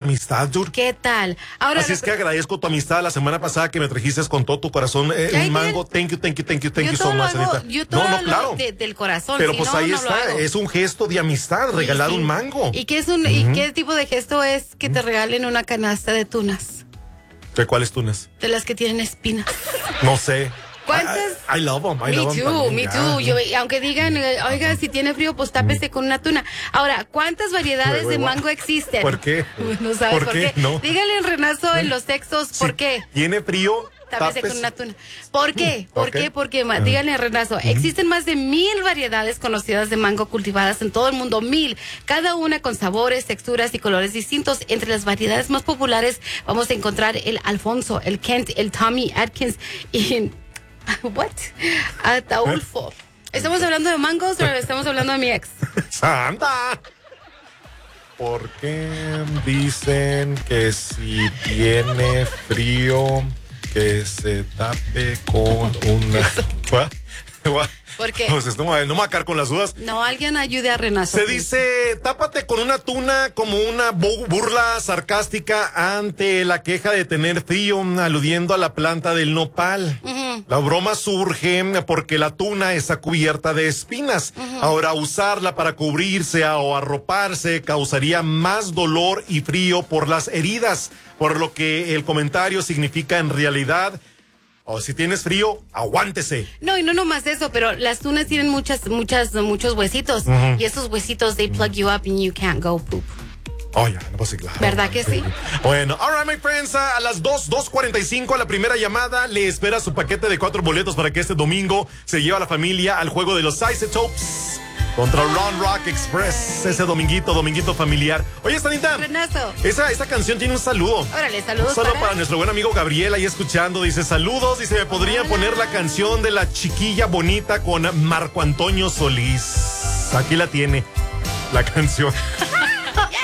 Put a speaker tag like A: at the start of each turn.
A: amistad, Yur.
B: ¿Qué tal? Ahora,
A: así es que agradezco tu amistad la semana pasada que me trajiste con todo tu corazón el mango. Thank you so much, Anita.
B: Yo todo
A: no, claro.
B: Del corazón.
A: Pero
B: si
A: pues
B: no,
A: ahí
B: no
A: está, es un gesto de amistad, regalar un mango.
B: ¿Y qué es ¿y qué tipo de gesto es que te regalen una canasta de tunas?
A: ¿De cuáles tunas?
B: De las que tienen espinas.
A: No sé.
B: ¿Cuántas?
A: I love them.
B: Me too. Yo, aunque digan, oiga, si tiene frío, pues tápese con una tuna. Ahora, ¿cuántas variedades de mango existen?
A: ¿Por qué?
B: No sabes por qué.
A: No.
B: Dígale en Renazo en los textos, ¿por qué?
A: ¿Tiene frío?
B: Tápese con una tuna. ¿Por qué? Porque, díganle en Renazo, existen más de 1000 variedades conocidas de mango cultivadas en todo el mundo, 1000, cada una con sabores, texturas y colores distintos. Entre las variedades más populares vamos a encontrar el Alfonso, el Kent, el Tommy Atkins y Ataulfo. ¿Estamos hablando de mangos o estamos hablando de mi ex?
A: ¡Santa! ¿Por qué dicen que si tiene frío que se tape con una...
B: ¿Por qué?
A: Pues no me va a caer con las dudas.
B: No, alguien ayude a Renazo.
A: Se dice, tápate con una tuna como una burla sarcástica ante la queja de tener frío, aludiendo a la planta del nopal. La broma surge porque la tuna está cubierta de espinas. Ahora, usarla para cubrirse o arroparse causaría más dolor y frío por las heridas, por lo que el comentario significa en realidad... O si tienes frío, aguántese.
B: No, y no nomás eso, pero las tunas tienen muchos huesitos. Y esos huesitos, they plug you up and you can't go poop.
A: Oh, ya, no pasa claro.
B: ¿Verdad que sí?
A: Bueno, all right, my friends, a las 2:45 a la primera llamada le espera su paquete de 4 boletos para que este domingo se lleve a la familia al juego de los Isotopes contra Round Rock Express, ese dominguito familiar. Oye, Stanita,
B: Renazo,
A: esa canción tiene un saludo.
B: Órale, saludos.
A: Un saludo para nuestro buen amigo Gabriel ahí escuchando. Dice, saludos, dice, ¿me podrían poner la canción de La Chiquilla Bonita con Marco Antonio Solís? Aquí la tiene, la canción.